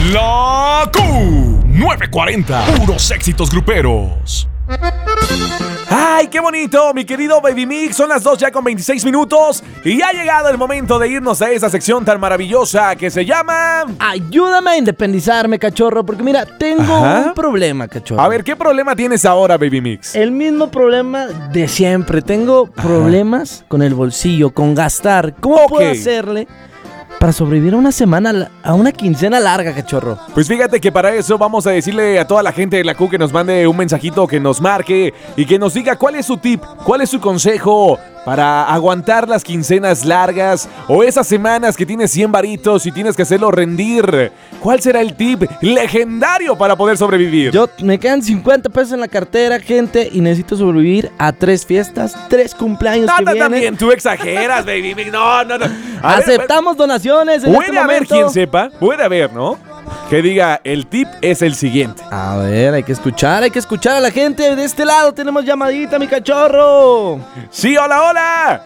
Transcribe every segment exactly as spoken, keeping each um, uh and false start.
La Q nueve cuarenta, puros éxitos gruperos. ¡Ay, qué bonito, mi querido Baby Mix! Son las dos ya con veintiséis minutos y ha llegado el momento de irnos a esa sección tan maravillosa que se llama... Ayúdame a independizarme, cachorro, porque mira, tengo Ajá. un problema, cachorro. A ver, ¿qué problema tienes ahora, Baby Mix? El mismo problema de siempre. Tengo problemas con el bolsillo, con gastar. ¿Cómo Ok. puedo hacerle para sobrevivir a una semana, a una quincena larga, cachorro? Pues fíjate que para eso vamos a decirle a toda la gente de la Q que nos mande un mensajito, que nos marque y que nos diga cuál es su tip, cuál es su consejo para aguantar las quincenas largas o esas semanas que tienes cien varitos y tienes que hacerlo rendir. ¿Cuál será el tip legendario para poder sobrevivir? Yo me quedan cincuenta pesos en la cartera, gente, y necesito sobrevivir a tres fiestas, tres cumpleaños No, que no, vienen. también tú exageras, Baby Mix. No, no, no. A ver, Aceptamos donaciones en puede este haber momento. quien sepa, puede haber, ¿no? Que diga, el tip es el siguiente. A ver, hay que escuchar, hay que escuchar a la gente. De este lado tenemos llamadita, mi cachorro. Sí, hola, hola.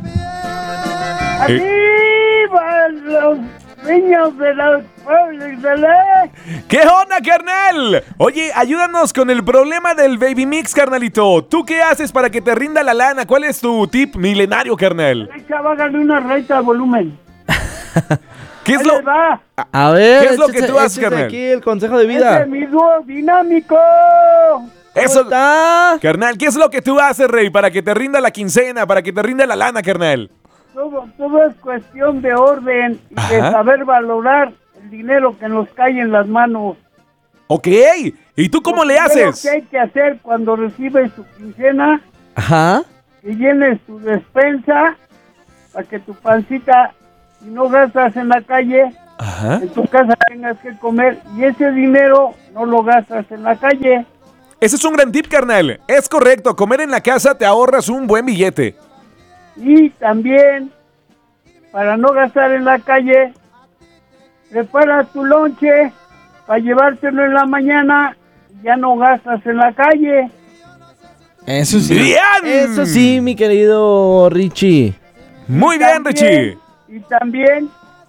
¡Arriba los niños de los pueblos de la... ¿Qué onda, carnal? Oye, ayúdanos con el problema del Baby Mix, carnalito. ¿Tú qué haces para que te rinda la lana? ¿Cuál es tu tip milenario, carnal? Háganle una recta de volumen. ¿Qué es Ahí lo...? les va. A ver, ¿Qué es lo que échese- tú haces, échese carnal? aquí el consejo de Ese vida. es mi dúo dinámico. Eso, ¿Cómo está? carnal, ¿qué es lo que tú haces, rey, para que te rinda la quincena, para que te rinda la lana, carnal? Todo, todo es cuestión de orden y de Ajá. saber valorar el dinero que nos cae en las manos. Ok, ¿y tú cómo Lo le primero haces? que hay que hacer cuando recibes tu quincena, Ajá. que llenes tu despensa para que tu pancita, si no gastas en la calle, Ajá. en tu casa tengas que comer y ese dinero no lo gastas en la calle. Ese es un gran tip, carnal. Es correcto, comer en la casa te ahorras un buen billete. Y también, para no gastar en la calle, prepara tu lonche para llevártelo en la mañana y ya no gastas en la calle. Eso sí. ¡Bien! Eso sí, mi querido Richie. Muy bien, También- Richie. Y también,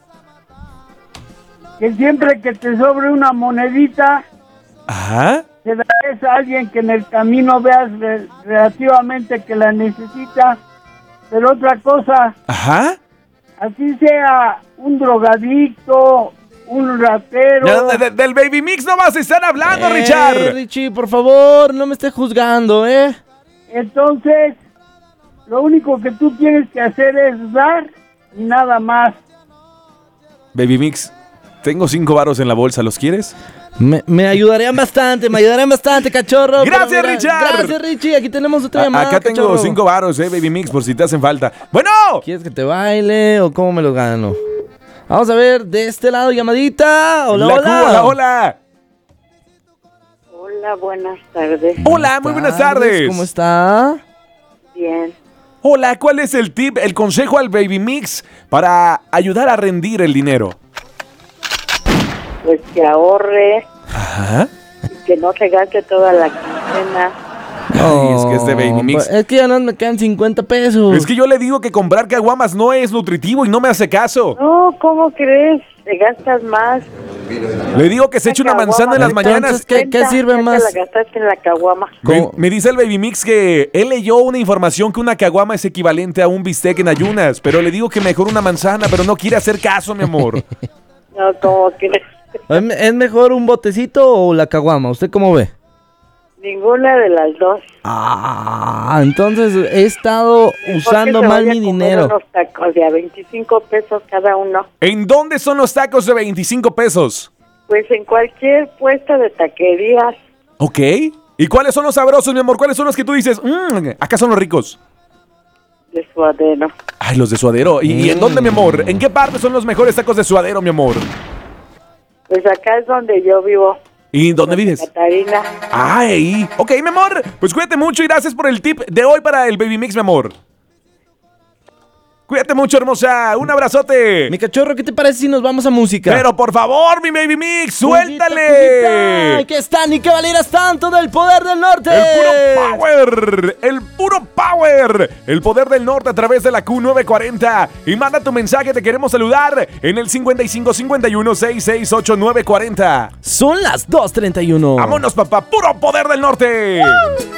que siempre que te sobre una monedita, Ajá. te la des a alguien que en el camino veas re- relativamente que la necesita. Pero otra cosa, Ajá. así sea un drogadicto, un ratero. No, de- de- del Baby Mix no vas a estar hablando, Eh, Richard. Richie, por favor, no me estés juzgando, ¿eh? Entonces, lo único que tú tienes que hacer es dar y nada más. Baby Mix, tengo cinco varos en la bolsa, ¿los quieres? Me, me ayudarían bastante, me ayudarían bastante, cachorro. pero Gracias, mira, Richard. Gracias, Richie. Aquí tenemos otra A- llamada, acá tengo cachorro. cinco varos, eh, Baby Mix, por si te hacen falta. ¡Bueno! ¿Quieres que te baile o cómo me lo gano? Vamos a ver, de este lado, llamadita. Hola, La hola. Q, hola, hola. Hola, buenas tardes. Hola, muy buenas tardes. ¿Cómo está? Bien. Hola, ¿cuál es el tip, el consejo al Baby Mix para ayudar a rendir el dinero? Pues que ahorre Ajá. y que no se gaste toda la quincena. Ay, es que es de Baby Mix. pues, Es que ya no me quedan cincuenta pesos. Es que yo le digo que comprar caguamas no es nutritivo y no me hace caso. No, ¿cómo crees? Te gastas más. Le digo que se eche una manzana en las Entonces, mañanas. ¿qué- qué sirve Ya te más? la gastaste en la caguama. Me, ¿Cómo? me dice el Baby Mix que él leyó una información que una caguama es equivalente a un bistec en ayunas, pero le digo que mejor una manzana, pero no quiere hacer caso, mi amor. No, ¿cómo crees? ¿Es es mejor un botecito o la caguama? ¿Usted cómo ve? Ninguna de las dos. Ah, entonces he estado Mejor usando que se mal vaya mi a comer dinero. unos tacos de a veinticinco pesos cada uno. ¿En dónde son los tacos de veinticinco pesos? Pues en cualquier puesto de taquerías. Ok. ¿Y cuáles son los sabrosos, mi amor? ¿Cuáles son los que tú dices? Mmm, acá son los ricos. De suadero. Ay, los de Suadero. ¿Y, y en dónde, mi amor? ¿En qué parte son los mejores tacos de Suadero, mi amor? Pues acá es donde yo vivo. ¿Y dónde vives? Catarina. Ay, ok, mi amor. Pues cuídate mucho y gracias por el tip de hoy para el Baby Mix, mi amor. Cuídate mucho, hermosa. Un abrazote. Mi cachorro, ¿qué te parece si nos vamos a música? Pero por favor, mi Baby Mix, Pullita, suéltale. pullita, que está ni que valieras tanto del poder del norte. El puro power, el puro power, el poder del norte a través de la Q novecientos cuarenta. Y manda tu mensaje, te queremos saludar en el cincuenta y cinco cincuenta y uno sesenta y seis ochenta y nueve cuarenta. Son las dos treinta y uno. Vámonos, papá, puro poder del norte. ¡Uh!